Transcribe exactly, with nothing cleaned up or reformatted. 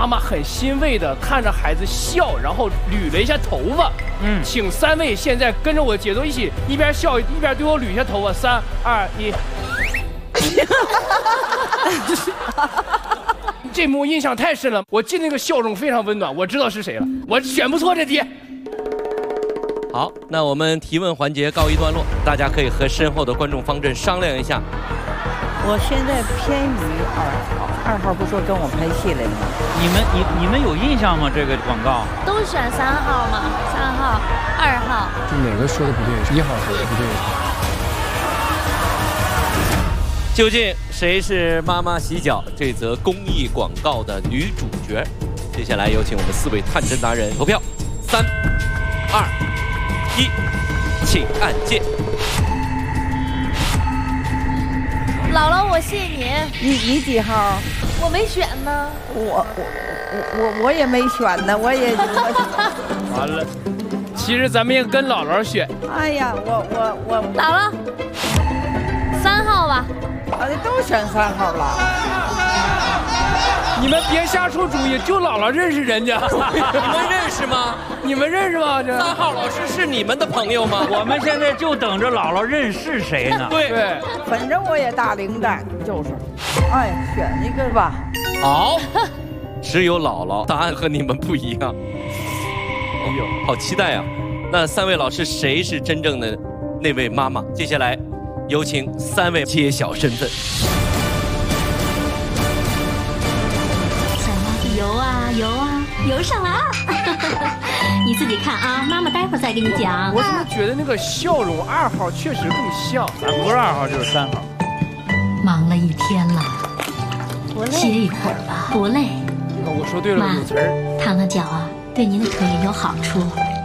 妈妈很欣慰的看着孩子笑，然后捋了一下头发。嗯，请三位现在跟着我节奏一起，一边笑一边对我捋一下头发。三二一。这幕印象太深了，我记得那个笑容非常温暖，我知道是谁了，我选不错这题。 好，那我们提问环节告一段落，大家可以和身后的观众方阵商量一下。 我现在偏于二号，二号不说跟我拍戏来吗？ 你们你你们有印象吗？这个广告都选三号吗？三号、二号， 就哪个说的不对？一号说的不对。 究竟谁是妈妈洗脚这则公益广告的女主角？接下来有请我们四位探针达人投票，三、二、一，请按键。 姥姥，我信你。 你你几号？ 我没选呢。 我我我我我也没选呢，我也。 完了，其实咱们也跟姥姥选。 哎呀，我我我。 姥姥，三号吧。 啊，都选三号了。 你们别瞎出主意，就姥姥认识人家。 你们认识吗？ 你们认识吗？这三号老师是你们的朋友吗？ 我们现在就等着姥姥认是谁呢。 对对， 反正我也大龄蛋，就是。哎，选一个吧。 好，只有姥姥答案和你们不一样。哎呦，好期待啊！那三位老师谁是真正的那位妈妈？接下来有请三位揭晓身份。 游啊游啊，游上了啊！你自己看啊，妈妈待会儿再给你讲。 我怎么觉得那个笑容二号确实更像？ 咱不是二号就是三号。 忙了一天了，歇一会儿吧。不累。 我说对了，有词儿。 烫烫脚啊，对您的腿也有好处。